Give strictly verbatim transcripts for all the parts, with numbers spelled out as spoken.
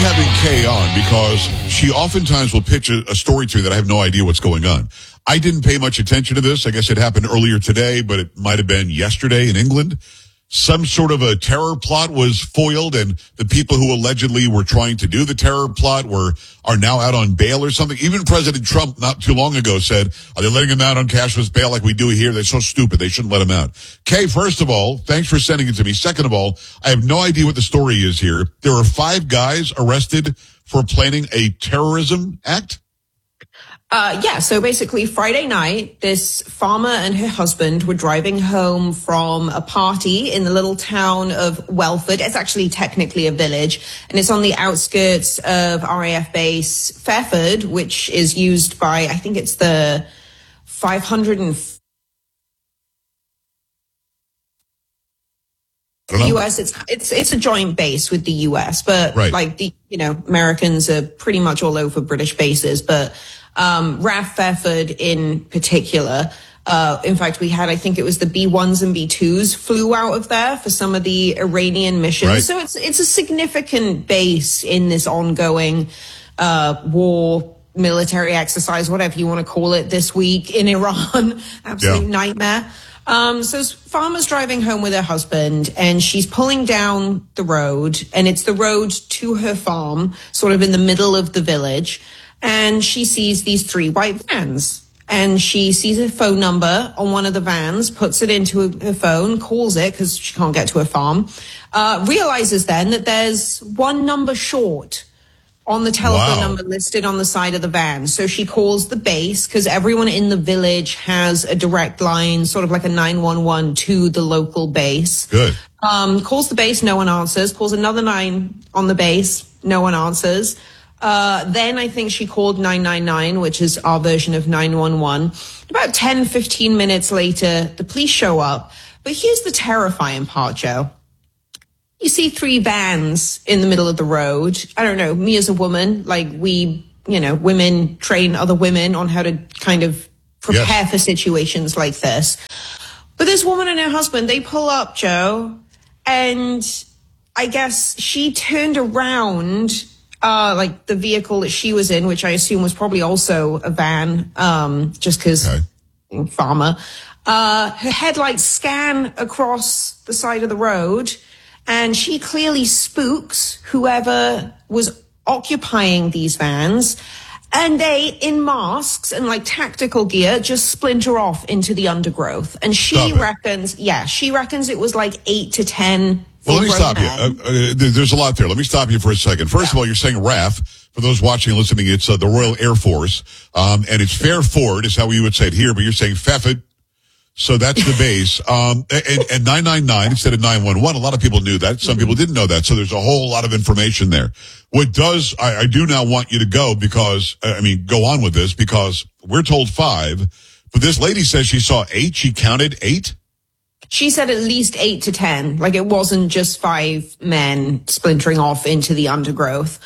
having Kay on because she oftentimes will pitch a, a story to me that I have no idea what's going on. I didn't pay much attention to this. I guess it happened earlier today, but it might have been yesterday in England. Some sort of a terror plot was foiled, and the people who allegedly were trying to do the terror plot were are now out on bail or something. Even President Trump not too long ago said, are they letting him out on cashless bail like we do here? They're so stupid. They shouldn't let him out. Kay, first of all, thanks for sending it to me. Second of all, I have no idea what the story is here. There are five guys arrested for planning a terrorism act? Uh, yeah, so basically Friday night, this farmer and her husband were driving home from a party in the little town of Welford. It's actually technically a village, and it's on the outskirts of R A F base Fairford, which is used by, I think it's the five hundred and the U S. It's it's it's a joint base with the U S, but right. like the you know Americans are pretty much all over British bases, but um R A F Fairford in particular. Uh, in fact, we had, I think it was the B ones and B twos flew out of there for some of the Iranian missions. Right. So it's it's a significant base in this ongoing uh war, military exercise, whatever you want to call it, this week in Iran. Absolute yeah. nightmare. Um, so farmer's driving home with her husband, and she's pulling down the road, and it's the road to her farm, sort of in the middle of the village. And she sees these three white vans, and she sees a phone number on one of the vans, puts it into her phone, calls it because she can't get to her farm, uh, realizes then that there's one number short on the telephone wow. number listed on the side of the van. So she calls the base because everyone in the village has a direct line, sort of like a nine one one to the local base. Good. Um, calls the base, no one answers. Calls another nine on the base, no one answers. Uh, then I think she called nine nine nine, which is our version of nine one one. About ten, fifteen minutes later, the police show up. But here's the terrifying part, Joe. You see three vans in the middle of the road. I don't know, me as a woman, like we, you know, women train other women on how to kind of prepare yes. for situations like this. But this woman and her husband, they pull up, Joe, and I guess she turned around, uh, like the vehicle that she was in, which I assume was probably also a van, um, just because okay. farmer. Uh, her headlights scan across the side of the road, and she clearly spooks whoever was occupying these vans. And they, in masks and like tactical gear, just splinter off into the undergrowth. And she reckons, yeah, she reckons it was like eight to ten. Well, let me stop you. Uh, uh, there's a lot there. Let me stop you for a second. First yeah. of all, you're saying R A F. For those watching and listening, it's uh, the Royal Air Force. Um, and it's Fairford is how we would say it here, but you're saying Fairford. So that's the base. Um, and, and nine nine nine instead of nine one one. A lot of people knew that. Some mm-hmm. people didn't know that. So there's a whole lot of information there. What does, I, I do now want you to go because, I mean, go on with this because we're told five, but this lady says she saw eight. She counted eight. She said at least eight to ten. Like it wasn't just five men splintering off into the undergrowth.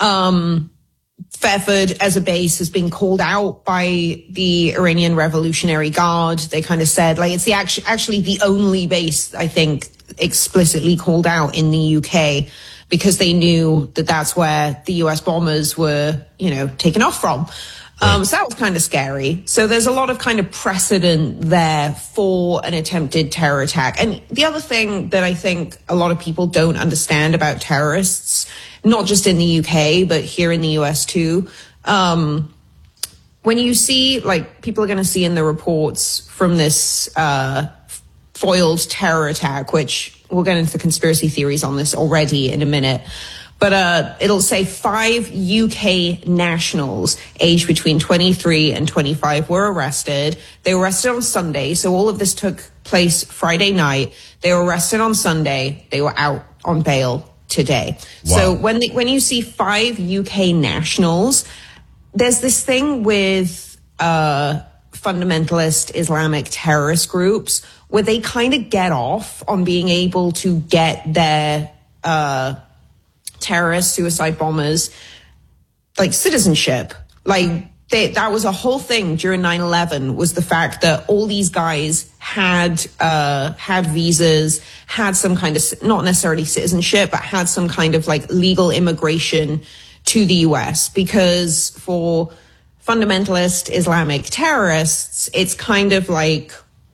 Um, Fairford as a base has been called out by the Iranian Revolutionary Guard. They kind of said, like, it's the actually, actually the only base, I think, explicitly called out in the U K because they knew that that's where the U S bombers were, you know, taken off from. Um, so that was kind of scary. So there's a lot of kind of precedent there for an attempted terror attack. And the other thing that I think a lot of people don't understand about terrorists, not just in the U K, but here in the U S too, um, when you see, like, people are going to see in the reports from this uh, foiled terror attack, which we'll get into the conspiracy theories on this already in a minute, but uh, it'll say five U K nationals aged between twenty-three and twenty-five were arrested. They were arrested on Sunday, so all of this took place Friday night. They were arrested on Sunday. They were out on bail today. Wow. So when the, when you see five U K nationals, there's this thing with uh, fundamentalist Islamic terrorist groups where they kind of get off on being able to get their uh, terrorists, suicide bombers, like citizenship. Like they, that was a whole thing during nine eleven, was the fact that all these guys had uh had visas, had some kind of, not necessarily citizenship, but had some kind of like legal immigration to the U S, because for fundamentalist Islamic terrorists, it's kind of like,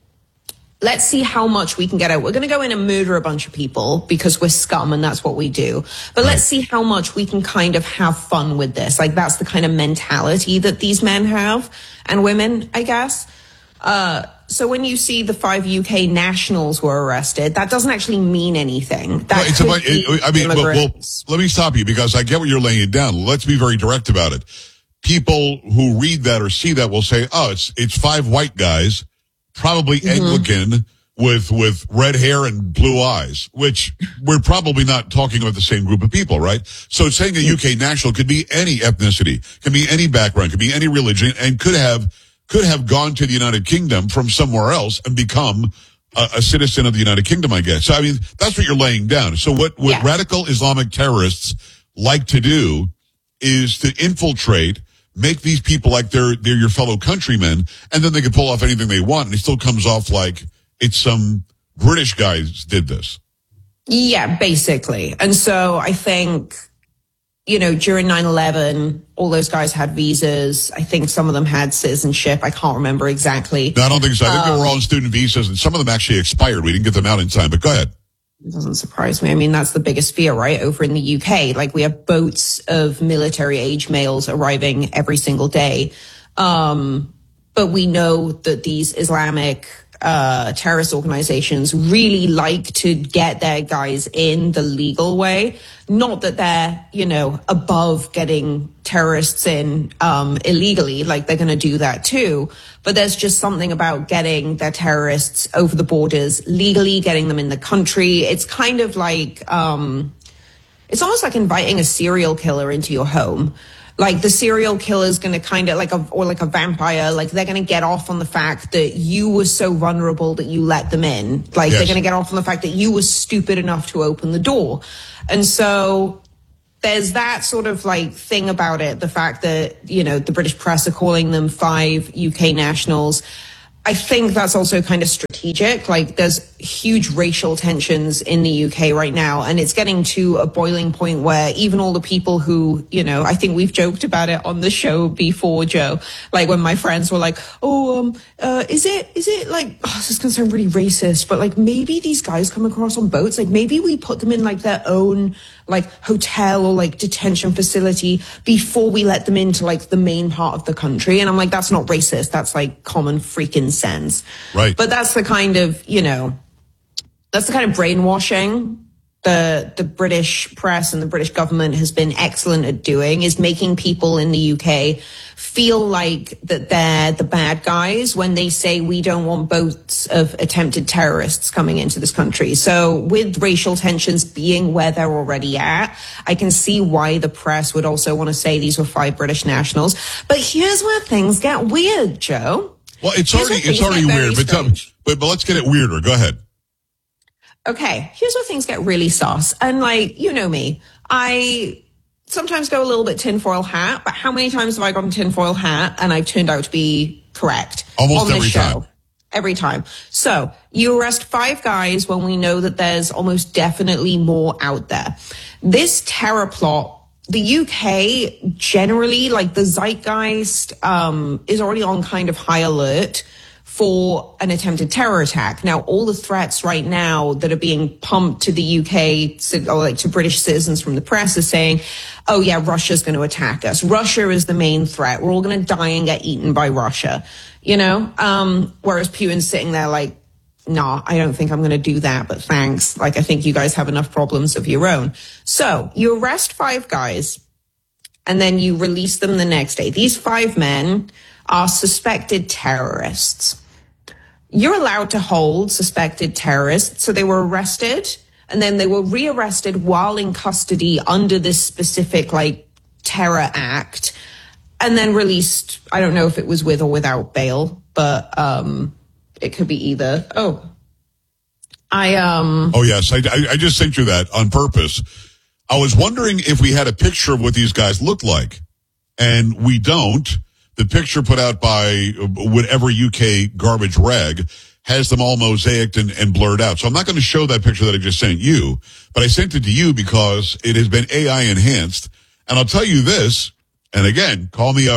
let's see how much we can get out. We're going to go in and murder a bunch of people because we're scum and that's what we do. But let's see how much we can kind of have fun with this. Like, that's the kind of mentality that these men have, and women, I guess. Uh, so when you see the five U K nationals were arrested, that doesn't actually mean anything. That well, it's about, it, I mean, well, well, let me stop you, because I get what you're laying it down. Let's be very direct about it. People who read that or see that will say, oh, it's it's five white guys, probably mm-hmm. Anglican, with with red hair and blue eyes, which we're probably not talking about the same group of people, right? So saying a U K national could be any ethnicity, can be any background, could be any religion, and could have could have gone to the United Kingdom from somewhere else and become a, a citizen of the United Kingdom, I guess. So, I mean, that's what you're laying down. So what, what yeah. radical Islamic terrorists like to do is to infiltrate, make these people like they're they're your fellow countrymen, and then they can pull off anything they want, and it still comes off like it's some British guys did this. Yeah, basically. And so I think, you know, during nine eleven, all those guys had visas. I think some of them had citizenship. I can't remember exactly. No, I don't think so. I think um, they were all on student visas, and some of them actually expired. We didn't get them out in time, but go ahead. It doesn't surprise me. I mean, that's the biggest fear, right? Over in the U K, like, we have boats of military age males arriving every single day. Um, but we know that these Islamic uh, terrorist organizations really like to get their guys in the legal way. Not that they're, you know, above getting terrorists in um, illegally, like they're going to do that too. But there's just something about getting their terrorists over the borders legally, getting them in the country. It's kind of like, um, it's almost like inviting a serial killer into your home. Like, the serial killer is going to kind of like a, or like a vampire, like they're going to get off on the fact that you were so vulnerable that you let them in. Like, yes. They're going to get off on the fact that you were stupid enough to open the door. And so there's that sort of like thing about it. The fact that, you know, the British press are calling them five U K nationals. I think that's also kind of strategic. Like, there's huge racial tensions in the U K right now, and it's getting to a boiling point where even all the people who, you know, I think we've joked about it on the show before, Joe, like when my friends were like, oh, um, uh, is it, is it like, oh, this is going to sound really racist, but like, maybe these guys come across on boats, like maybe we put them in like their own like hotel or like detention facility before we let them into like the main part of the country. And I'm like, that's not racist. That's like common freaking sense. Right. But that's the kind of, you know, that's the kind of brainwashing the the British press and the British government has been excellent at doing, is making people in the U K feel like that they're the bad guys when they say we don't want boats of attempted terrorists coming into this country. So with racial tensions being where they're already at, I can see why the press would also want to say these were five British nationals. But here's where things get weird, Joe. Well, it's here's already it's already weird, but, um, but but let's get it weirder. Go ahead. Okay, here's where things get really sus. And like, you know me, I sometimes go a little bit tinfoil hat, but how many times have I gone tinfoil hat and I've turned out to be correct? Almost on every this show? time. Every time. So you arrest five guys when we know that there's almost definitely more out there. This terror plot, the U K generally, like the zeitgeist, um, is already on kind of high alert for an attempted terror attack. Now, all the threats right now that are being pumped to the U K, or like to British citizens from the press, are saying, oh yeah, Russia's going to attack us. Russia is the main threat. We're all going to die and get eaten by Russia, you know? Um, whereas Putin's sitting there like, nah, I don't think I'm going to do that, but thanks. Like, I think you guys have enough problems of your own. So you arrest five guys and then you release them the next day. These five men are suspected terrorists. You're allowed to hold suspected terrorists. So they were arrested and then they were rearrested while in custody under this specific like terror act and then released. I don't know if it was with or without bail, but um, it could be either. Oh, I, um, oh yes. I, I, I just sent you that on purpose. I was wondering if we had a picture of what these guys look like, and we don't. The picture put out by whatever U K garbage rag has them all mosaiced and, and blurred out. So I'm not going to show that picture that I just sent you, but I sent it to you because it has been A I enhanced. And I'll tell you this, and again, call me a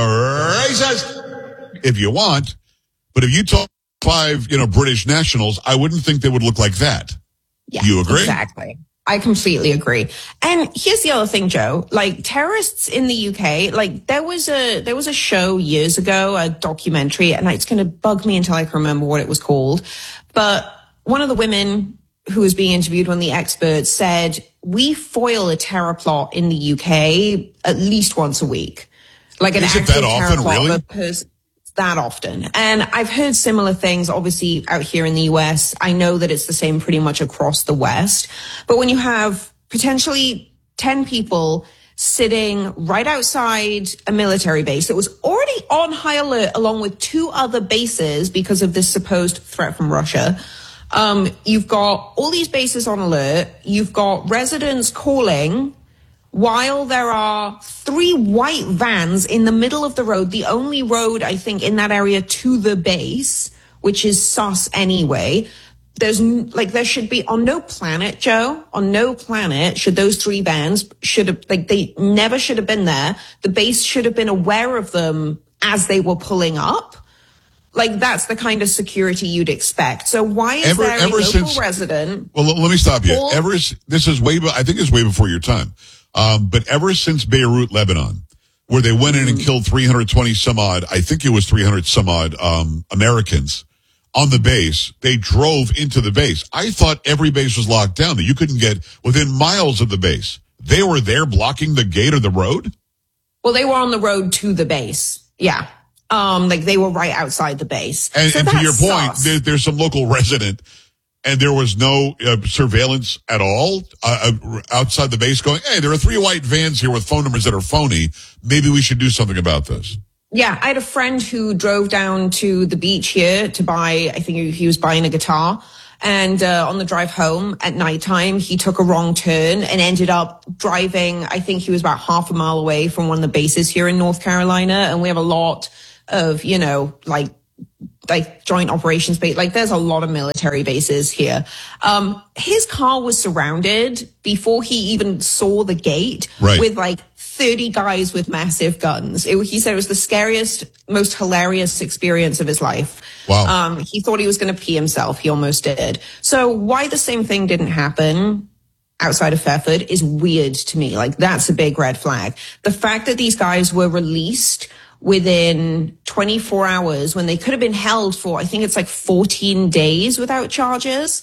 racist if you want, but if you told five, you know, British nationals, I wouldn't think they would look like that. Yeah, you agree? Exactly. I completely agree. And here's the other thing, Joe, like terrorists in the U K, like there was a, there was a show years ago, a documentary, and it's going to bug me until I can remember what it was called. But one of the women who was being interviewed, one of the experts, said, we foil a terror plot in the U K at least once a week. Like an Is it actual that terror often, plot really? of a person. That often. And I've heard similar things, obviously, out here in the U S. I know that it's the same pretty much across the West. But when you have potentially ten people sitting right outside a military base that was already on high alert along with two other bases because of this supposed threat from Russia, um, you've got all these bases on alert. You've got residents calling while there are three white vans in the middle of the road, the only road, I think, in that area to the base, which is sus anyway. There's like, there should be on no planet, Joe, on no planet should those three vans should have, like, they never should have been there. The base should have been aware of them as they were pulling up. Like, that's the kind of security you'd expect. So why is Ever- there a ever local since- resident? Well, let me stop you. Or- Ever, this is way, I think it's way before your time. Um, but ever since Beirut, Lebanon, where they went in and killed three hundred twenty some odd, I think it was three hundred some odd, um, Americans on the base, they drove into the base. I thought every base was locked down, that you couldn't get within miles of the base. They were there blocking the gate or the road? Well, they were on the road to the base. Yeah. Um, like they were right outside the base. And, so and to your point, sus. there, there's some local resident and there was no uh, surveillance at all uh, uh, outside the base going, hey, there are three white vans here with phone numbers that are phony. Maybe we should do something about this. Yeah, I had a friend who drove down to the beach here to buy, I think he was buying a guitar. And uh, on the drive home at nighttime, he took a wrong turn and ended up driving, I think he was about half a mile away from one of the bases here in North Carolina. And we have a lot of, you know, like, like joint operations base. Like there's a lot of military bases here. Um, his car was surrounded before he even saw the gate right. with like thirty guys with massive guns. It, he said it was the scariest, most hilarious experience of his life. Wow. Um, he thought he was going to pee himself. He almost did. So why the same thing didn't happen outside of Fairford is weird to me. Like that's a big red flag. The fact that these guys were released within twenty-four hours when they could have been held for, I think it's like fourteen days without charges.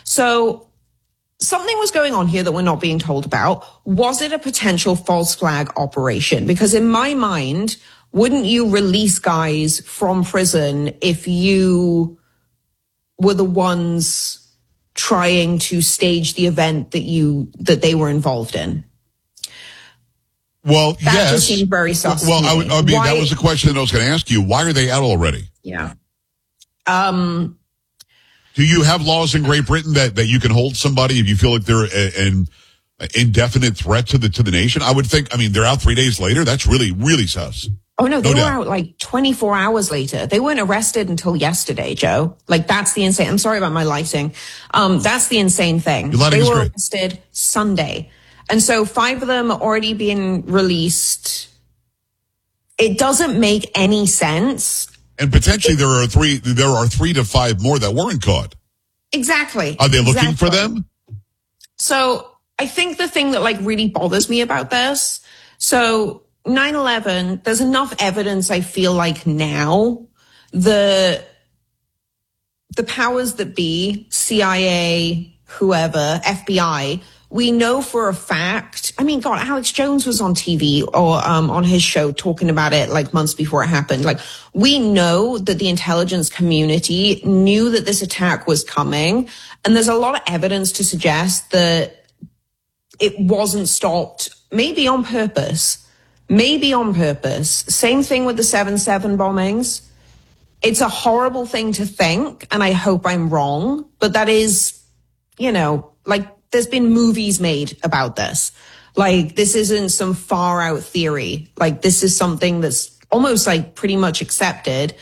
So something was going on here that we're not being told about. Was it a potential false flag operation? Because in my mind, wouldn't you release guys from prison if you were the ones trying to stage the event that you, that they were involved in? Well, that yes. just seemed very sus. Well, I, would, I mean, Why, that was the question that I was going to ask you. Why are they out already? Yeah. Um, Do you have laws in Great Britain that, that you can hold somebody if you feel like they're a, an indefinite threat to the to the nation? I would think, I mean, they're out three days later. That's really, really sus. Oh, no, they No were doubt. out like twenty-four hours later. They weren't arrested until yesterday, Joe. Like, that's the insane. I'm sorry about my lighting. Um, that's the insane thing. Your lighting They is were great. arrested Sunday. And so five of them are already being released. It doesn't make any sense. And potentially there are three, there are three to five more that weren't caught. Exactly. Are they looking for Exactly. them? So I think the thing that like really bothers me about this, so nine eleven, there's enough evidence, I feel like now, the, the powers that be, C I A, whoever, F B I, we know for a fact, I mean, God, Alex Jones was on T V or um, on his show talking about it like months before it happened. Like, we know that the intelligence community knew that this attack was coming. And there's a lot of evidence to suggest that it wasn't stopped, maybe on purpose, maybe on purpose. Same thing with the seven seven bombings. It's a horrible thing to think, and I hope I'm wrong, but that is, you know, like, there's been movies made about this. Like, this isn't some far out theory. Like, this is something that's almost like pretty much accepted.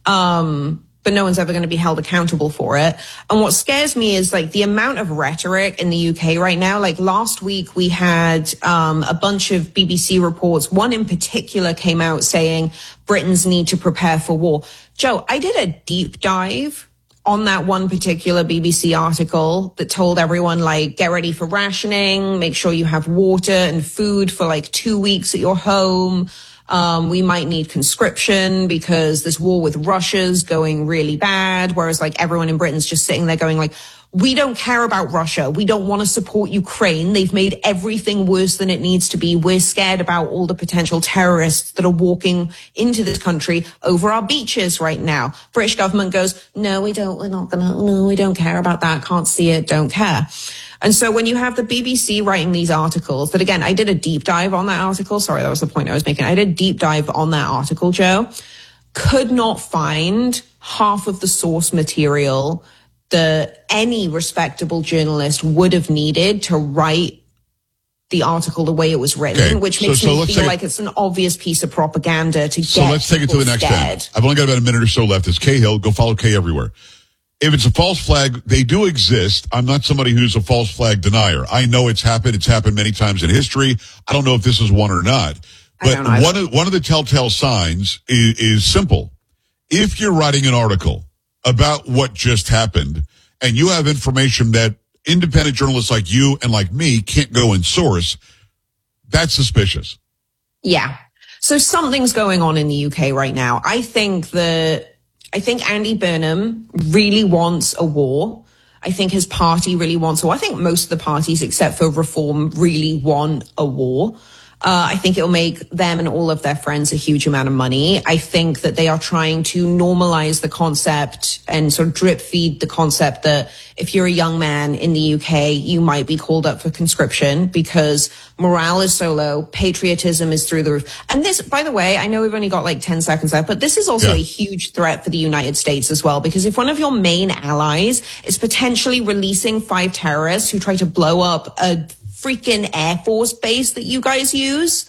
Um, but no one's ever going to be held accountable for it. And what scares me is like the amount of rhetoric in the U K right now. Like last week we had um, a bunch of B B C reports. One in particular came out saying Britons need to prepare for war. Joe, I did a deep dive on that one particular B B C article that told everyone, like, get ready for rationing, make sure you have water and food for like two weeks at your home. Um, we might need conscription because this war with Russia's going really bad. Whereas like everyone in Britain's just sitting there going like, we don't care about Russia. We don't want to support Ukraine. They've made everything worse than it needs to be. We're scared about all the potential terrorists that are walking into this country over our beaches right now. British government goes, no, we don't. We're not gonna, no, we don't care about that. Can't see it. Don't care. And so when you have the B B C writing these articles that, again, I did a deep dive on that article. Sorry, that was the point I was making. I did a deep dive on that article, Joe. Could not find half of the source material that any respectable journalist would have needed to write the article the way it was written, okay. which makes so, so me feel it, like it's an obvious piece of propaganda to so get So let's take it to the next scared. thing. I've only got about a minute or so left. It's Cahill. Go follow Kay everywhere. If it's a false flag, they do exist. I'm not somebody who's a false flag denier. I know it's happened. It's happened many times in history. I don't know if this is one or not. But one of, one of the telltale signs is, is simple. If you're writing an article about what just happened and you have information that independent journalists like you and like me can't go and source, that's suspicious. Yeah. So something's going on in the U K right now. I think that I think Andy Burnham really wants a war. I think his party really wants a war. I think most of the parties, except for Reform, really want a war. Uh, I think it'll make them and all of their friends a huge amount of money. I think that they are trying to normalize the concept and sort of drip feed the concept that if you're a young man in the U K, you might be called up for conscription because morale is so low, patriotism is through the roof. And this, by the way, I know we've only got like ten seconds left, but this is also yeah. a huge threat for the United States as well, because if one of your main allies is potentially releasing five terrorists who try to blow up a freaking Air Force base that you guys use,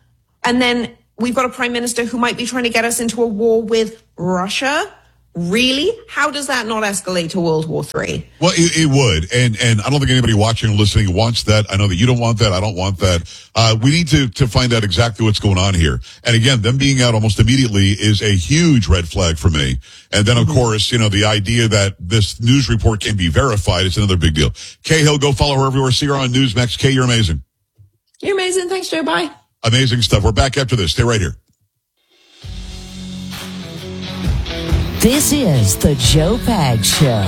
and then we've got a prime minister who might be trying to get us into a war with Russia. Really? How does that not escalate to World War Three? Well, it, it would. And and I don't think anybody watching or listening wants that. I know that you don't want that. I don't want that. Uh, we need to, to find out exactly what's going on here. And again, them being out almost immediately is a huge red flag for me. And then, of mm-hmm. course, you know, the idea that this news report can be verified is another big deal. Cahill, go follow her everywhere. See her on Newsmax. Kay, you're amazing. You're amazing. Thanks, Joe. Bye. Amazing stuff. We're back after this. Stay right here. This is the Joe Pags Show.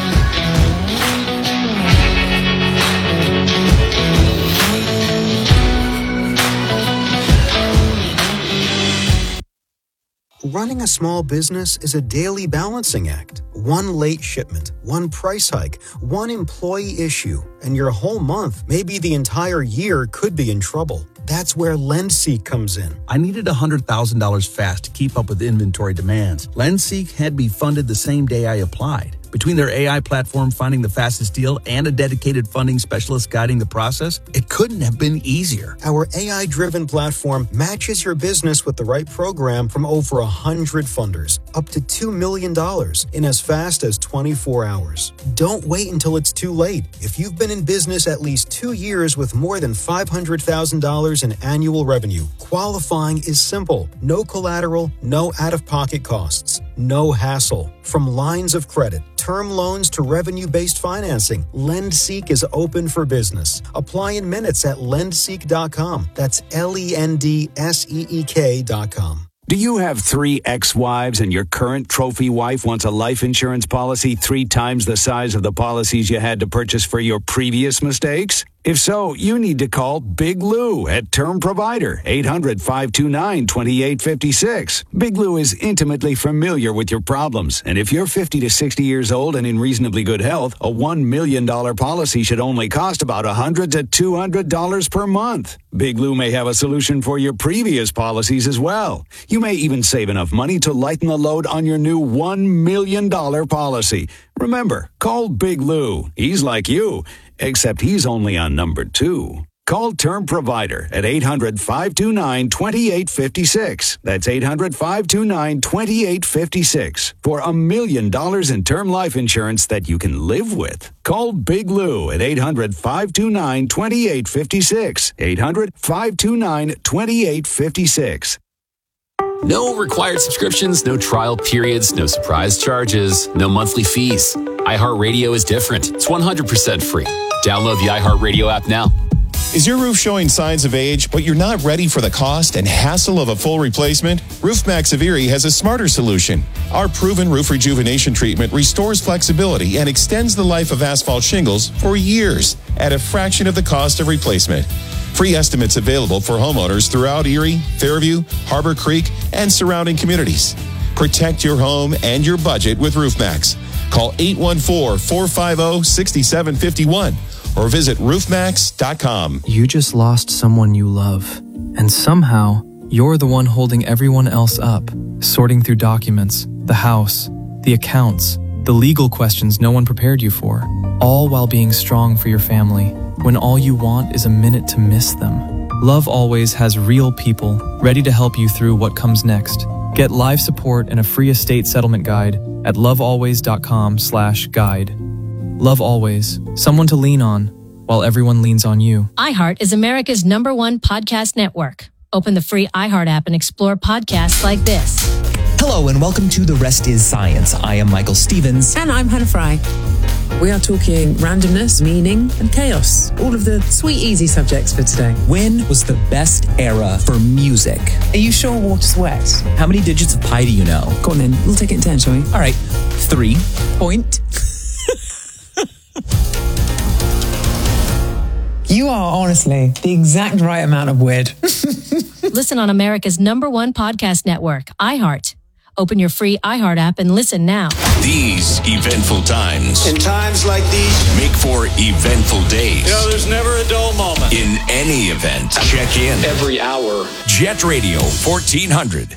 Running a small business is a daily balancing act. One late shipment, one price hike, one employee issue, and your whole month, maybe the entire year, could be in trouble. That's where LendSeek comes in. I needed one hundred thousand dollars fast to keep up with inventory demands. LendSeek had me funded the same day I applied. Between their A I platform finding the fastest deal and a dedicated funding specialist guiding the process, it couldn't have been easier. Our A I-driven platform matches your business with the right program from over one hundred funders, up to two million dollars in as fast as twenty-four hours. Don't wait until it's too late. If you've been in business at least two years with more than five hundred thousand dollars in annual revenue, qualifying is simple. No collateral, no out-of-pocket costs, no hassle. From lines of credit, term loans to revenue-based financing, LendSeek is open for business. Apply in minutes at lend seek dot com. That's L E N D S E E K dot com. Do you have three ex-wives and your current trophy wife wants a life insurance policy three times the size of the policies you had to purchase for your previous mistakes? If so, you need to call Big Lou at Term Provider, eight hundred, five two nine, two eight five six. Big Lou is intimately familiar with your problems, and if you're fifty to sixty years old and in reasonably good health, a one million dollars policy should only cost about one hundred to two hundred dollars per month. Big Lou may have a solution for your previous policies as well. You may even save enough money to lighten the load on your new one million dollars policy. Remember, call Big Lou. He's like you, except he's only on number two. Call Term Provider at eight hundred, five two nine, two eight five six. That's eight hundred, five two nine, two eight five six for a million dollars in term life insurance that you can live with. Call Big Lou at eight hundred, five two nine, two eight five six. eight hundred, five two nine, two eight five six. No required subscriptions, no trial periods, no surprise charges, no monthly fees. iHeartRadio is different. It's one hundred percent free. Download the iHeartRadio app now. Is your roof showing signs of age, but you're not ready for the cost and hassle of a full replacement? RoofMax of Erie has a smarter solution. Our proven roof rejuvenation treatment restores flexibility and extends the life of asphalt shingles for years at a fraction of the cost of replacement. Free estimates available for homeowners throughout Erie, Fairview, Harbor Creek, and surrounding communities. Protect your home and your budget with RoofMax. Call eight one four, four five zero, six seven five one or visit roof max dot com. You just lost someone you love, and somehow you're the one holding everyone else up, sorting through documents, the house, the accounts, the legal questions no one prepared you for, all while being strong for your family, when all you want is a minute to miss them. Love Always has real people ready to help you through what comes next. Get live support and a free estate settlement guide at lovealways.com slash guide. Love Always, someone to lean on while everyone leans on you. iHeart is America's number one podcast network. Open the free iHeart app and explore podcasts like this. Hello and welcome to The Rest is Science. I am Michael Stevens. And I'm Hannah Fry. We are talking randomness, meaning, and chaos. All of the sweet, easy subjects for today. When was the best era for music? Are you sure water's wet? How many digits of pi do you know? Go on then. We'll take it in turn, shall we? All right. Three. Point. You are honestly the exact right amount of weird. Listen on America's number one podcast network, iHeart. Open your free iHeart app and listen now. These eventful times. In times like these. Make for eventful days. You know, there's never a dull moment. In any event, check in. Every hour. Jet Radio fourteen hundred.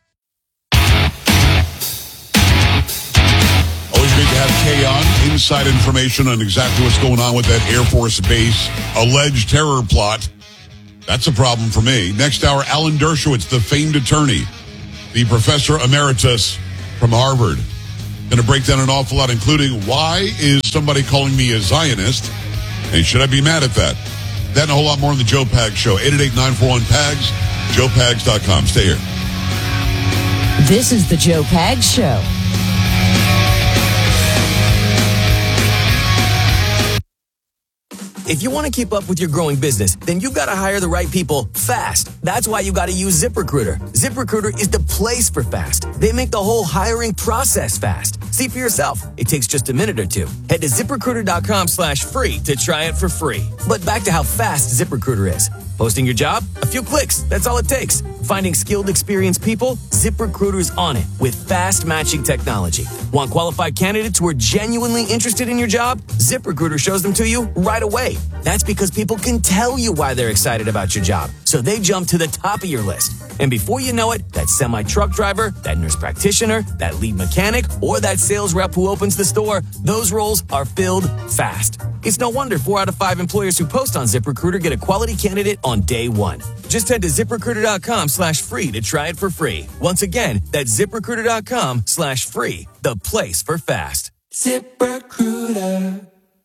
Always great to have Kay on. Inside information on exactly what's going on with that Air Force Base alleged terror plot. That's a problem for me. Next hour, Alan Dershowitz, the famed attorney, the professor emeritus from Harvard. Going to break down an awful lot, including why is somebody calling me a Zionist, and should I be mad at that? That and a whole lot more on the Joe Pags Show. eight eight eight, nine four one, P A G S, joe pags dot com. Stay here. This is the Joe Pags Show. If you want to keep up with your growing business, then you've got to hire the right people fast. That's why you got to use ZipRecruiter. ZipRecruiter is the place for fast. They make the whole hiring process fast. See for yourself. It takes just a minute or two. Head to ZipRecruiter.com slash free to try it for free. But back to how fast ZipRecruiter is. Posting your job? A few clicks. That's all it takes. Finding skilled, experienced people? ZipRecruiter's on it with fast matching technology. Want qualified candidates who are genuinely interested in your job? ZipRecruiter shows them to you right away. That's because people can tell you why they're excited about your job. So they jump to the top of your list. And before you know it, that semi-truck driver, that nurse practitioner, that lead mechanic, or that sales rep who opens the store, those roles are filled fast. It's no wonder four out of five employers who post on ZipRecruiter get a quality candidate on day one. Just head to ZipRecruiter.com slash free to try it for free. Once again, that's ZipRecruiter.com slash free, the place for fast. ZipRecruiter.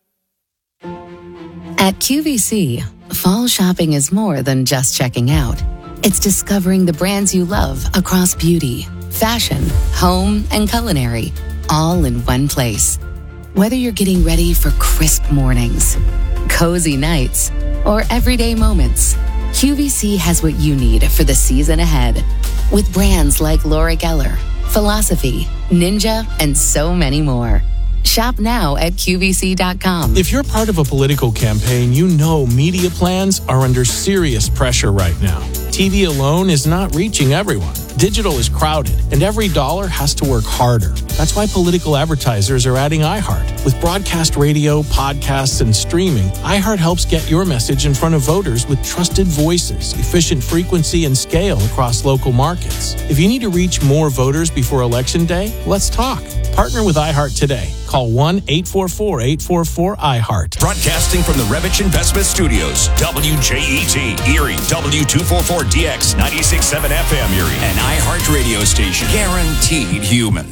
At Q V C, fall shopping is more than just checking out. It's discovering the brands you love across beauty, fashion, home, and culinary, all in one place. Whether you're getting ready for crisp mornings, cozy nights, or everyday moments, Q V C has what you need for the season ahead. With brands like Laura Geller, Philosophy, Ninja, and so many more. Shop now at Q V C dot com. If you're part of a political campaign, you know media plans are under serious pressure right now. T V alone is not reaching everyone. Digital is crowded, and every dollar has to work harder. That's why political advertisers are adding iHeart. With broadcast radio, podcasts, and streaming, iHeart helps get your message in front of voters with trusted voices, efficient frequency, and scale across local markets. If you need to reach more voters before Election Day, let's talk. Partner with iHeart today. Call one eight four four, eight four four, I heart. Broadcasting from the Revich Investment Studios, W J E T, Erie, W two forty-four D X, ninety-six point seven F M Erie, an iHeart radio station, guaranteed human.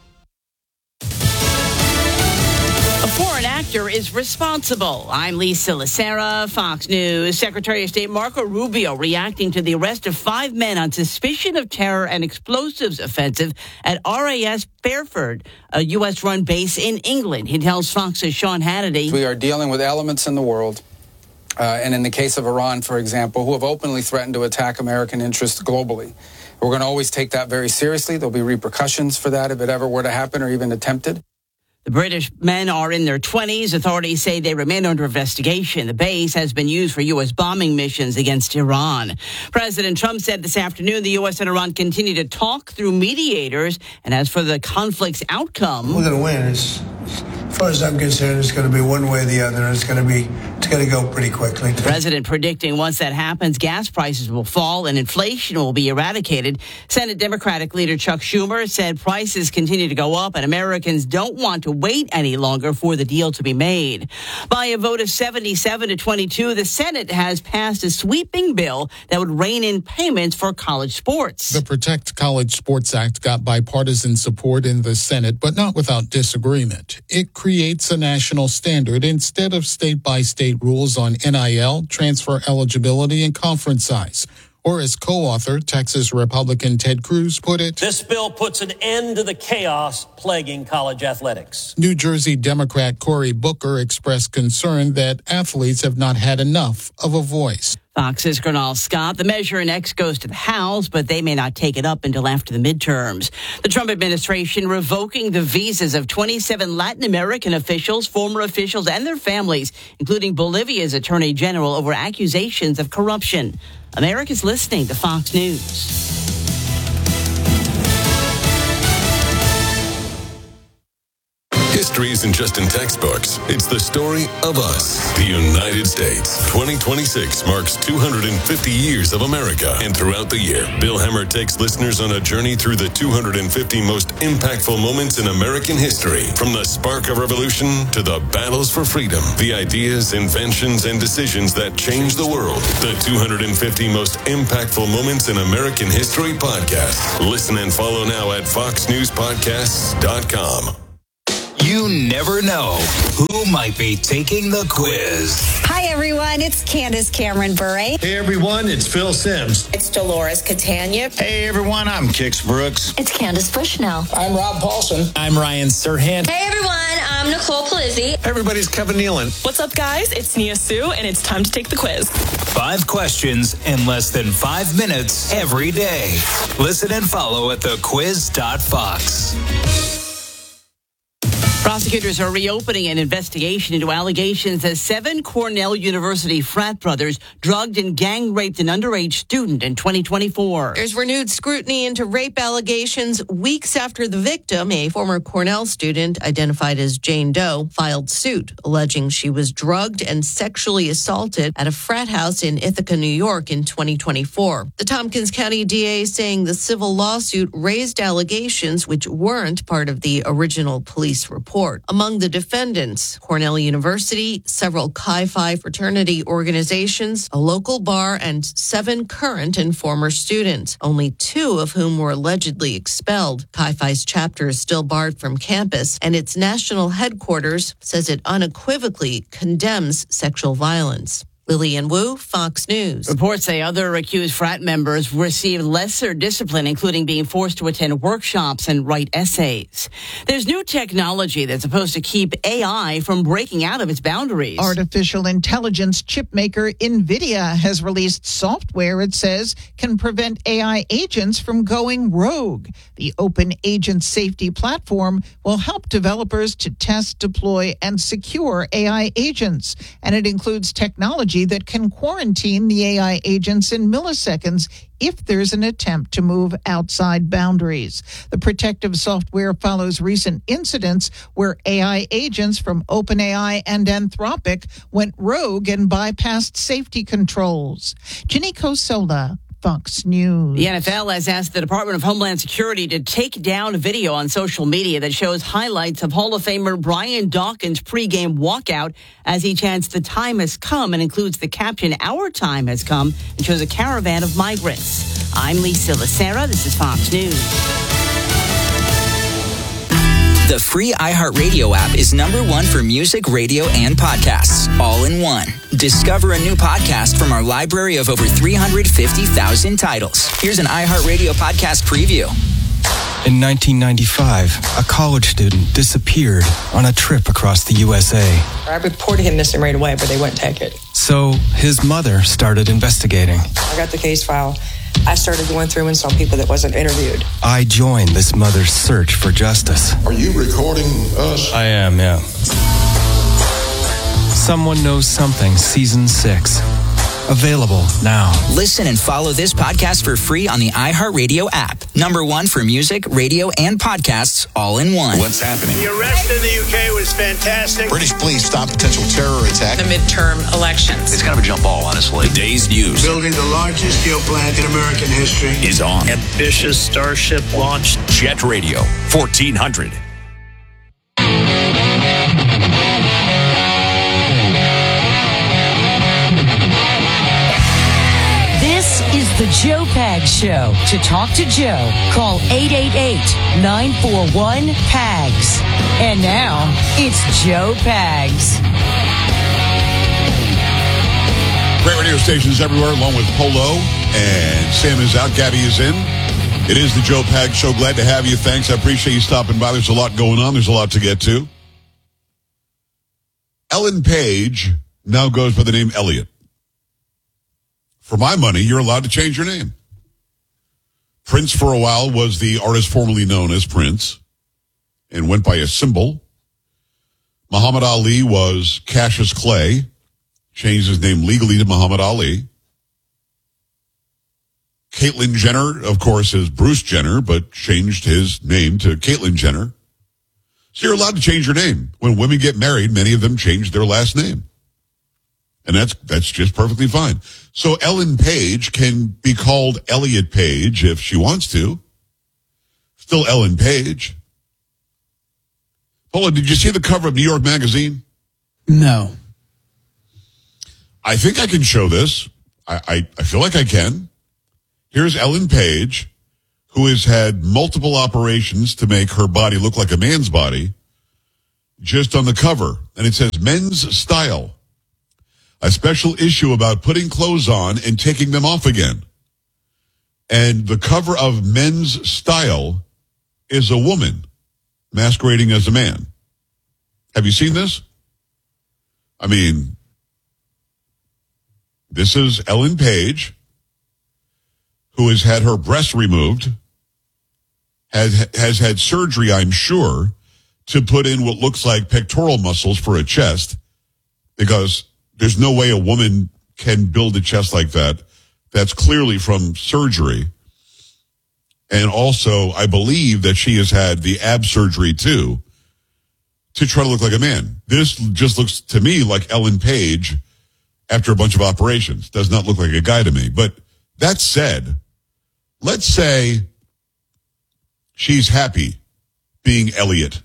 A foreign actor is responsible. I'm Lisa Lacera, Fox News. Secretary of State Marco Rubio reacting to the arrest of five men on suspicion of terror and explosives offensive at R A S Fairford, a U S-run base in England. He tells Fox's Sean Hannity. We are dealing with elements in the world, uh, and in the case of Iran, for example, who have openly threatened to attack American interests globally. We're going to always take that very seriously. There'll be repercussions for that if it ever were to happen or even attempted. The British men are in their twenties. Authorities say they remain under investigation. The base has been used for U S bombing missions against Iran. President Trump said this afternoon the U S and Iran continue to talk through mediators. And as for the conflict's outcome, we're going to win. It's, as far as I'm concerned, it's going to be one way or the other. It's going to be it's going to go pretty quickly. The president predicting once that happens, gas prices will fall and inflation will be eradicated. Senate Democratic leader Chuck Schumer said prices continue to go up and Americans don't want to wait any longer for the deal to be made. By a vote of seventy-seven to twenty-two, the Senate has passed a sweeping bill that would rein in payments for college sports. The Protect College Sports Act got bipartisan support in the Senate, but not without disagreement. It creates a national standard instead of state-by-state rules on N I L, transfer eligibility, and conference size. Or as co-author, Texas Republican Ted Cruz put it, this bill puts an end to the chaos plaguing college athletics. New Jersey Democrat Cory Booker expressed concern that athletes have not had enough of a voice. Fox's Gernal Scott. The measure next goes to the House, but they may not take it up until after the midterms. The Trump administration revoking the visas of twenty-seven Latin American officials, former officials, and their families, including Bolivia's Attorney General, over accusations of corruption. America's listening to Fox News. History isn't just in textbooks. It's the story of us, the United States. twenty twenty-six marks two hundred fifty years of America. And throughout the year, Bill Hemmer takes listeners on a journey through the two hundred fifty most impactful moments in American history. From the spark of revolution to the battles for freedom, the ideas, inventions, and decisions that changed the world. The two hundred fifty most impactful moments in American history podcast. Listen and follow now at fox news podcasts dot com. You never know who might be taking the quiz. Hi, everyone. It's Candace Cameron Bure. Hey, everyone. It's Phil Sims. It's Dolores Catania. Hey, everyone. I'm Kix Brooks. It's Candace Bushnell. I'm Rob Paulson. I'm Ryan Serhant. Hey, everyone. I'm Nicole Palizzi. Hey, everybody's Kevin Nealon. What's up, guys? It's Nia Sue, and it's time to take the quiz. Five questions in less than five minutes every day. Listen and follow at the quiz dot fox. Prosecutors are reopening an investigation into allegations that seven Cornell University frat brothers drugged and gang raped an underage student in twenty twenty-four. There's renewed scrutiny into rape allegations weeks after the victim, a former Cornell student identified as Jane Doe, filed suit alleging she was drugged and sexually assaulted at a frat house in Ithaca, New York in twenty twenty-four. The Tompkins County D A saying the civil lawsuit raised allegations which weren't part of the original police report. Among the defendants, Cornell University, several Chi Phi fraternity organizations, a local bar, and seven current and former students, only two of whom were allegedly expelled. Chi Phi's chapter is still barred from campus, and its national headquarters says it unequivocally condemns sexual violence. Lillian Wu, Fox News. Reports say other accused frat members received lesser discipline, including being forced to attend workshops and write essays. There's new technology that's supposed to keep A I from breaking out of its boundaries. Artificial intelligence chip maker NVIDIA has released software it says can prevent A I agents from going rogue. The Open Agent Safety Platform will help developers to test, deploy, and secure A I agents. And it includes technology that can quarantine the A I agents in milliseconds if there's an attempt to move outside boundaries. The protective software follows recent incidents where A I agents from OpenAI and Anthropic went rogue and bypassed safety controls. Ginny Cosola, Fox News. The N F L has asked the Department of Homeland Security to take down a video on social media that shows highlights of Hall of Famer Brian Dawkins' pregame walkout as he chants "The time has come" and includes the caption "Our time has come" and shows a caravan of migrants. I'm Lisa Lacera. This is Fox News. The free iHeartRadio app is number one for music, radio, and podcasts, all in one. Discover a new podcast from our library of over three hundred fifty thousand titles. Here's an iHeartRadio podcast preview. In nineteen ninety-five, a college student disappeared on a trip across the U S A. I reported him missing right away, but they wouldn't take it. So his mother started investigating. I got the case file. I started going through and saw people that wasn't interviewed. I joined this mother's search for justice. Are you recording us? I am, yeah. Someone Knows Something, Season six. Available now. Listen and follow this podcast for free on the iHeartRadio app. Number one for music, radio, and podcasts, all in one. What's happening? The arrest in the U K was fantastic. British police stop potential terror attack. The midterm elections. It's kind of a jump ball, honestly. The day's news. Building the largest steel plant in American history is on. Ambitious Starship launch. Jet Radio, fourteen hundred. This is the Joe Pags Show. To talk to Joe, call eight eight eight, nine four one, P A G S. And now, it's Joe Pags. Great radio stations everywhere, along with Polo. And Sam is out, Gabby is in. It is the Joe Pags Show. Glad to have you. Thanks. I appreciate you stopping by. There's a lot going on. There's a lot to get to. Ellen Page now goes by the name Elliot. For my money, you're allowed to change your name. Prince, for a while, was the artist formerly known as Prince and went by a symbol. Muhammad Ali was Cassius Clay, changed his name legally to Muhammad Ali. Caitlyn Jenner, of course, is Bruce Jenner, but changed his name to Caitlyn Jenner. So you're allowed to change your name. When women get married, many of them change their last name. And that's that's just perfectly fine. So Ellen Page can be called Elliot Page if she wants to. Still Ellen Page. Paula, did you see the cover of New York Magazine? No. I think I can show this. I, I, I feel like I can. Here's Ellen Page, who has had multiple operations to make her body look like a man's body, just on the cover. And it says Men's Style. A special issue about putting clothes on and taking them off again. And the cover of Men's Style is a woman masquerading as a man. Have you seen this? I mean, this is Ellen Page, who has had her breasts removed, has, has had surgery, I'm sure, to put in what looks like pectoral muscles for a chest, because there's no way a woman can build a chest like that. That's clearly from surgery. And also, I believe that she has had the ab surgery too, to try to look like a man. This just looks to me like Ellen Page after a bunch of operations. Does not look like a guy to me. But that said, let's say she's happy being Elliot.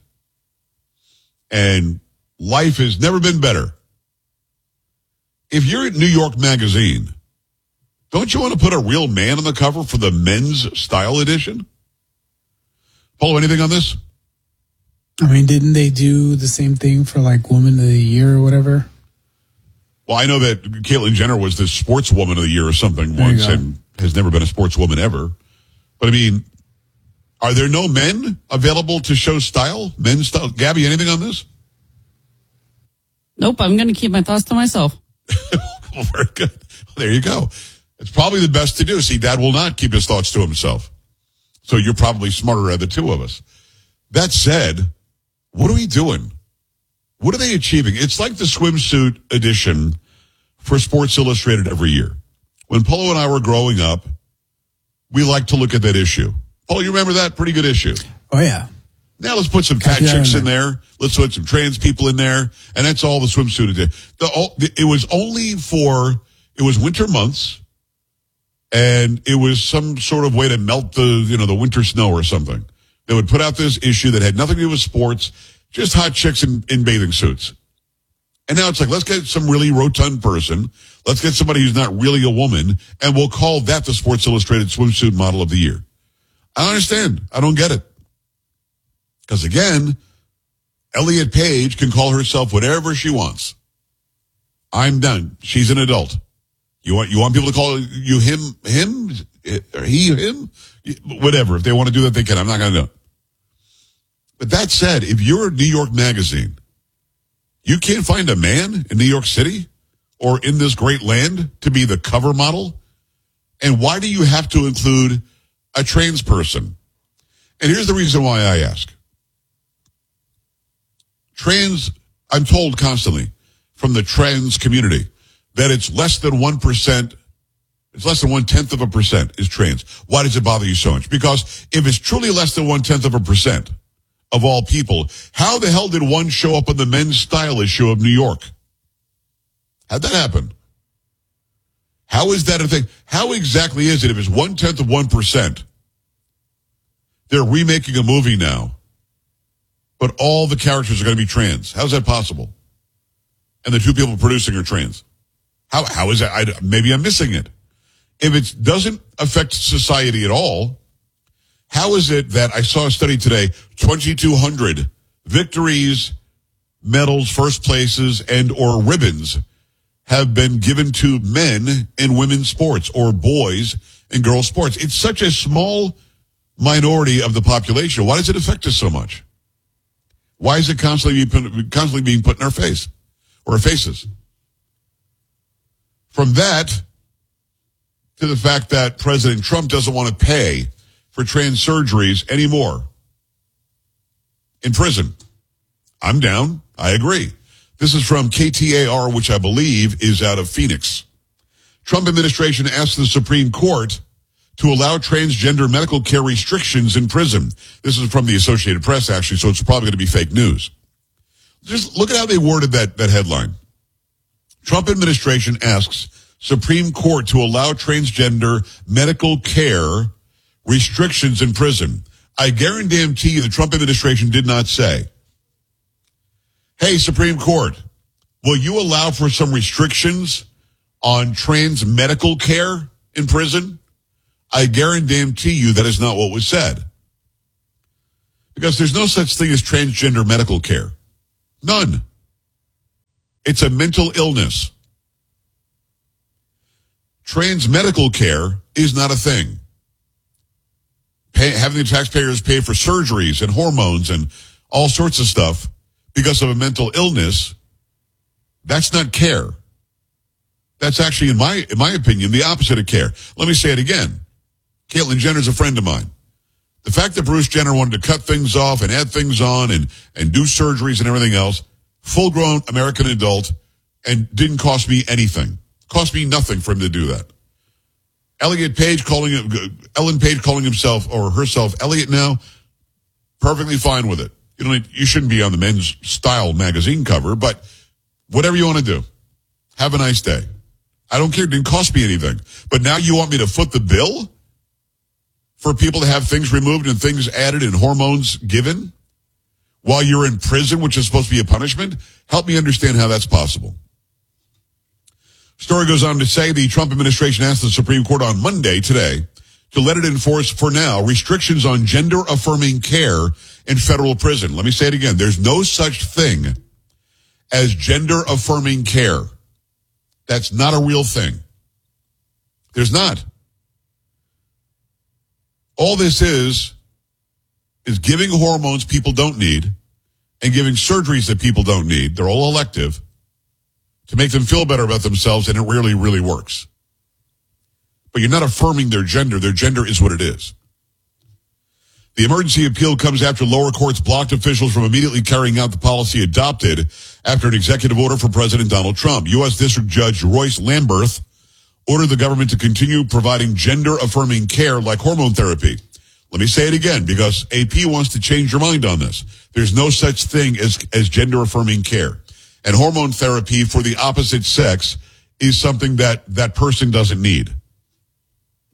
And life has never been better. If you're at New York Magazine, don't you want to put a real man on the cover for the Men's Style edition? Paul, anything on this? I mean, didn't they do the same thing for like Woman of the Year or whatever? Well, I know that Caitlyn Jenner was the Sportswoman of the Year or something There you once go. and has never been a sportswoman ever. But I mean, are there no men available to show style? Men's style? Gabby, anything on this? Nope, I'm going to keep my thoughts to myself. Well, very good. There you go. It's probably the best to do. See, Dad will not keep his thoughts to himself. So you're probably smarter than the two of us. That said, what are we doing? What are they achieving? It's like the swimsuit edition for Sports Illustrated every year. When Polo and I were growing up, we liked to look at that issue. Polo, you remember that? Pretty good issue. Oh, yeah. Now let's put some fat Yeah, chicks yeah. in there. Let's put some trans people in there. And that's all the swimsuit did. The, it was only for, it was winter months. and it was some sort of way to melt the, you know, the winter snow or something. They would put out this issue that had nothing to do with sports, just hot chicks in, in bathing suits. And now it's like, let's get some really rotund person. Let's get somebody who's not really a woman, and we'll call that the Sports Illustrated Swimsuit Model of the Year. I don't understand. I don't get it. Because again, Elliot Page can call herself whatever she wants. I'm done. She's an adult. You want you want people to call you him, him, or he, him, whatever. If they want to do that, they can. I'm not going to do it. But that said, if you're a New York Magazine, you can't find a man in New York City or in this great land to be the cover model. And why do you have to include a trans person? And here's the reason why I ask. Trans, I'm told constantly from the trans community that it's less than one percent, it's less than one-tenth of a percent is trans. Why does it bother you so much? Because if it's truly less than one-tenth of a percent of all people, how the hell did one show up on the Men's Style issue of New York? How'd that happen? How is that a thing? How exactly is it if it's one-tenth of one percent? They're remaking a movie now, but all the characters are going to be trans. How's that possible? And the two people producing are trans. How How is that? I, maybe I'm missing it. If it doesn't affect society at all, how is it that I saw a study today, twenty-two hundred victories, medals, first places, and or ribbons have been given to men in women's sports or boys in girls' sports? It's such a small minority of the population. Why does it affect us so much? Why is it constantly being, constantly being put in our face or our faces? From that to the fact that President Trump doesn't want to pay for trans surgeries anymore in prison. I'm down. I agree. This is from K T A R, which I believe is out of Phoenix. Trump administration asked the Supreme Court to allow transgender medical care restrictions in prison. This is from the Associated Press, actually, so it's probably going to be fake news. Just look at how they worded that, that headline. Trump administration asks Supreme Court to allow transgender medical care restrictions in prison. I guarantee you the Trump administration did not say, hey, Supreme Court, will you allow for some restrictions on trans medical care in prison? I guarantee you that is not what was said. Because there's no such thing as transgender medical care. None. It's a mental illness. Trans medical care is not a thing. Pay, having the taxpayers pay for surgeries and hormones and all sorts of stuff because of a mental illness, that's not care. That's actually, in my in my opinion, the opposite of care. Let me say it again. Caitlyn Jenner's a friend of mine. The fact that Bruce Jenner wanted to cut things off and add things on and, and do surgeries and everything else, full-grown American adult, and didn't cost me anything. Cost me nothing for him to do that. Elliot Page calling it, Ellen Page calling himself or herself Elliot now, perfectly fine with it. You know, you shouldn't be on the Men's Style magazine cover, but whatever you want to do, have a nice day. I don't care. It didn't cost me anything. But now you want me to foot the bill for people to have things removed and things added and hormones given while you're in prison, which is supposed to be a punishment? Help me understand how that's possible. Story goes on to say the Trump administration asked the Supreme Court on Monday, today, to let it enforce, for now, restrictions on gender-affirming care in federal prison. Let me say it again. There's no such thing as gender-affirming care. That's not a real thing. There's not. All this is, is giving hormones people don't need and giving surgeries that people don't need. They're all elective to make them feel better about themselves, and it really, really works. But you're not affirming their gender. Their gender is what it is. The emergency appeal comes after lower courts blocked officials from immediately carrying out the policy adopted after an executive order from President Donald Trump. U S District Judge Royce Lamberth ordered the government to continue providing gender-affirming care like hormone therapy. Let me say it again, because A P wants to change your mind on this. There's no such thing as, as gender-affirming care. And hormone therapy for the opposite sex is something that that person doesn't need.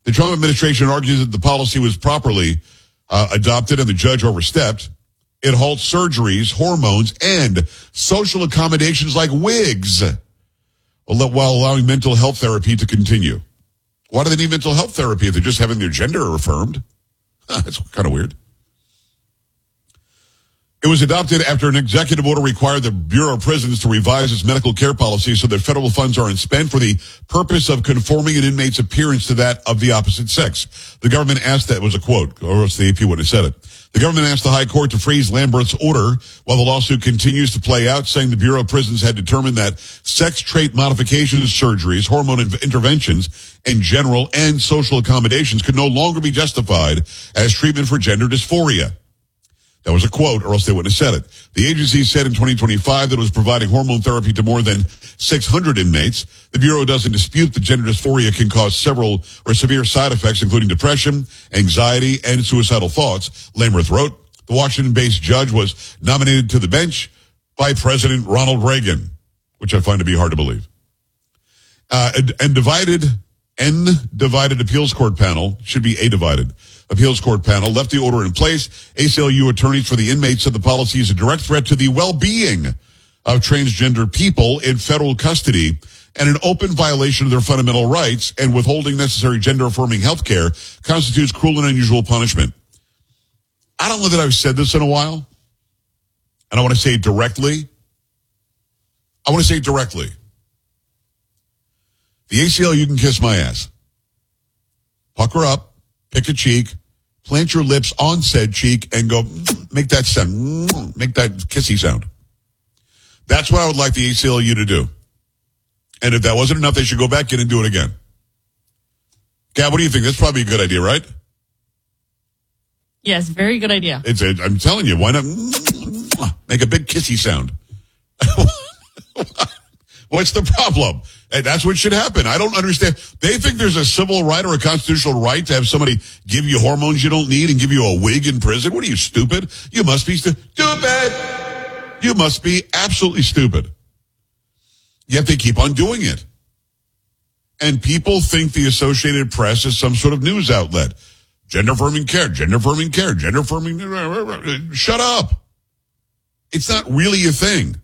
The Trump administration argues that the policy was properly uh, adopted and the judge overstepped. It halts surgeries, hormones, and social accommodations like wigs while allowing mental health therapy to continue. Why do they need mental health therapy if they're just having their gender affirmed? That's kind of weird. It was adopted after an executive order required the Bureau of Prisons to revise its medical care policy so that federal funds aren't spent for the purpose of conforming an inmate's appearance to that of the opposite sex. The government asked, that was a quote, or else the A P wouldn't have said it. The government asked the High Court to freeze Lamberth's order while the lawsuit continues to play out, saying the Bureau of Prisons had determined that sex trait modifications, surgeries, hormone interventions, and general and social accommodations could no longer be justified as treatment for gender dysphoria. That was a quote, or else they wouldn't have said it. The agency said in twenty twenty-five that it was providing hormone therapy to more than six hundred inmates. The Bureau doesn't dispute that gender dysphoria can cause several or severe side effects, including depression, anxiety, and suicidal thoughts. Lamberth wrote, the Washington-based judge was nominated to the bench by President Ronald Reagan, which I find to be hard to believe. Uh, and, and divided, N divided appeals court panel, should be a divided. Appeals court panel left the order in place. A C L U attorneys for the inmates said the policy is a direct threat to the well-being of transgender people in federal custody and an open violation of their fundamental rights, and withholding necessary gender-affirming health care constitutes cruel and unusual punishment. I don't know that I've said this in a while, and I want to say it directly. I want to say it directly. The A C L U can kiss my ass. Pucker up. Pick a cheek, plant your lips on said cheek, and go, make that sound, make that kissy sound. That's what I would like the A C L U to do. And if that wasn't enough, they should go back in and do it again. Gab, what do you think? That's probably a good idea, right? Yes, very good idea. It's a, I'm telling you, why not make a big kissy sound? What's the problem? Hey, that's what should happen. I don't understand. They think there's a civil right or a constitutional right to have somebody give you hormones you don't need and give you a wig in prison. What are you, stupid? You must be stu- stupid. You must be absolutely stupid. Yet they keep on doing it. And people think the Associated Press is some sort of news outlet. Gender-affirming care, gender-affirming care, gender-affirming... Shut up. It's not really a thing.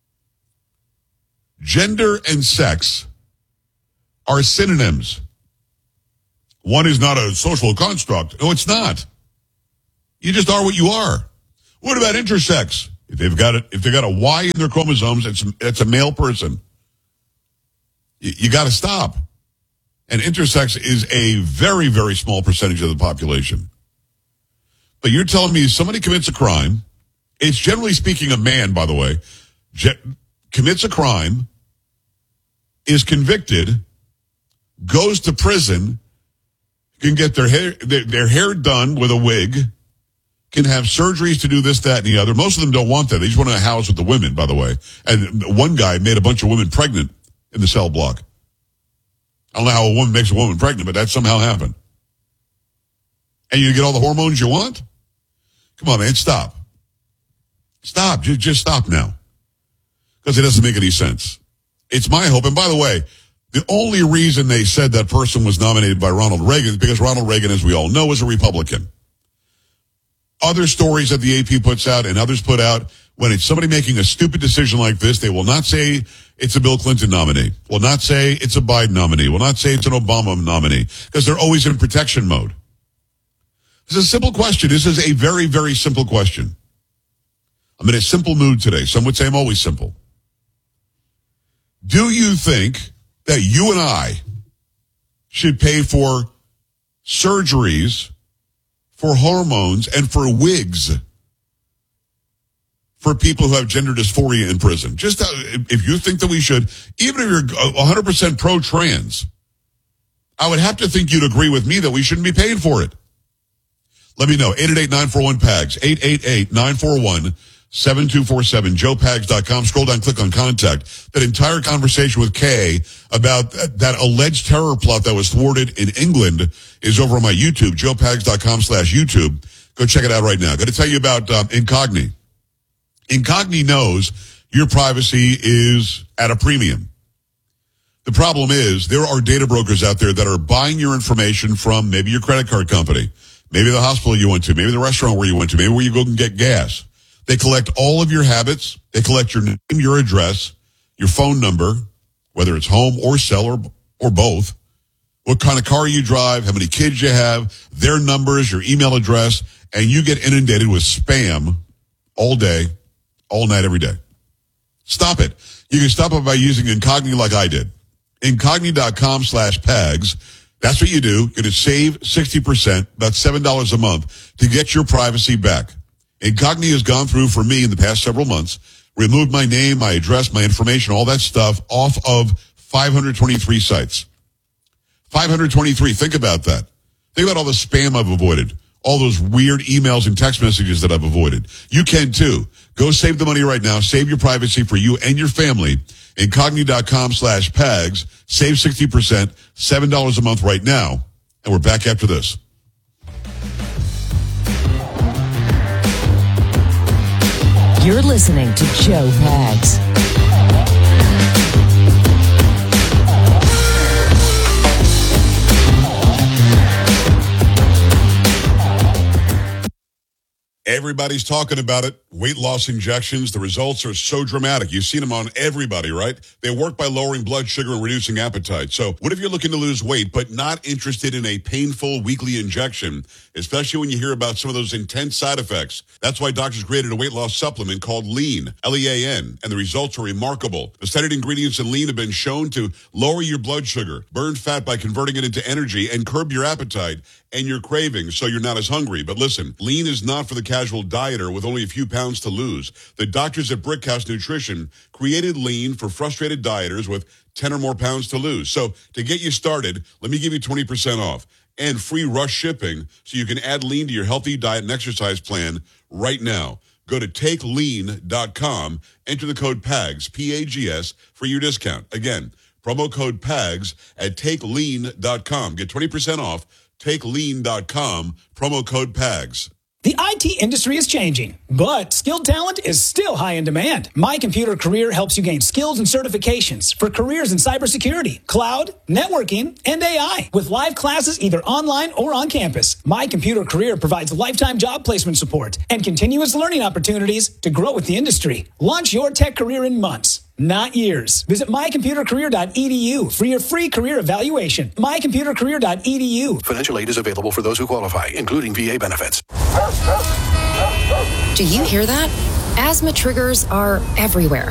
Gender and sex are synonyms. One is not a social construct. No, it's not. You just are what you are. What about intersex? If they've got it, if they've got a Y in their chromosomes, it's it's a male person. You, you got to stop. And intersex is a very, very small percentage of the population. But you're telling me somebody commits a crime. It's generally speaking a man, by the way, ge- commits a crime, is convicted, goes to prison, can get their hair, their, their hair done with a wig, can have surgeries to do this, that, and the other. Most of them don't want that. They just want to house with the women, by the way. And one guy made a bunch of women pregnant in the cell block. I don't know how a woman makes a woman pregnant, but that somehow happened. And you get all the hormones you want? Come on, man, stop. Stop. Just, just stop now. Because it doesn't make any sense. It's my hope. And by the way, the only reason they said that person was nominated by Ronald Reagan is because Ronald Reagan, as we all know, is a Republican. Other stories that the A P puts out and others put out, when it's somebody making a stupid decision like this, they will not say it's a Bill Clinton nominee, will not say it's a Biden nominee, will not say it's an Obama nominee, because they're always in protection mode. This is a simple question. This is a very, very simple question. I'm in a simple mood today. Some would say I'm always simple. Do you think that you and I should pay for surgeries, for hormones, and for wigs for people who have gender dysphoria in prison? Just uh, if you think that we should, even if you're one hundred percent pro-trans, I would have to think you'd agree with me that we shouldn't be paying for it. Let me know. eight eight eight, nine four one, P A G S. eight eight eight, nine four one, seven two four seven. joe pags dot com. Scroll down, click on contact. That entire conversation with Kay about that, that alleged terror plot that was thwarted in England is over on my YouTube, joe pags dot com slash YouTube. Go check it out right now. Got to tell you about um, Incogni. Incogni knows your privacy is at a premium. The problem is there are data brokers out there that are buying your information from maybe your credit card company, maybe the hospital you went to, maybe the restaurant where you went to, maybe where you go and get gas. They collect all of your habits. They collect your name, your address, your phone number, whether it's home or cell or, or both, what kind of car you drive, how many kids you have, their numbers, your email address, and you get inundated with spam all day, all night, every day. Stop it. You can stop it by using Incogni like I did. Incogni.com slash PAGS. That's what you do. You're going to save sixty percent, about seven dollars a month, to get your privacy back. Incogni has gone through for me in the past several months, removed my name, my address, my information, all that stuff off of five hundred twenty-three sites. five hundred twenty-three. Think about that. Think about all the spam I've avoided, all those weird emails and text messages that I've avoided. You can too. Go save the money right now. Save your privacy for you and your family. Incogni.com slash PAGS. Save sixty percent, seven dollars a month right now. And we're back after this. You're listening to Joe Pags. Everybody's talking about it. Weight loss injections. The results are so dramatic. You've seen them on everybody, right? They work by lowering blood sugar and reducing appetite. So what if you're looking to lose weight but not interested in a painful weekly injection, especially when you hear about some of those intense side effects? That's why doctors created a weight loss supplement called Lean, L E A N, and the results are remarkable. The studied ingredients in Lean have been shown to lower your blood sugar, burn fat by converting it into energy, and curb your appetite and your cravings so you're not as hungry. But listen, Lean is not for the casual dieter with only a few pounds to lose. The doctors at Brickhouse Nutrition created Lean for frustrated dieters with ten or more pounds to lose. So to get you started, let me give you twenty percent off and free rush shipping so you can add Lean to your healthy diet and exercise plan right now. Go to take lean dot com, enter the code PAGS, P A G S, for your discount. Again, promo code PAGS at take lean dot com. Get twenty percent off. take lean dot com, promo code PAGS. The I T industry is changing, but skilled talent is still high in demand. My Computer Career helps you gain skills and certifications for careers in cybersecurity, cloud, networking, and A I. With live classes either online or on campus, My Computer Career provides lifetime job placement support and continuous learning opportunities to grow with the industry. Launch your tech career in months, not years. Visit my computer career dot e d u for your free career evaluation. my computer career dot e d u. Financial aid is available for those who qualify, including V A benefits. Do you hear that? Asthma triggers are everywhere.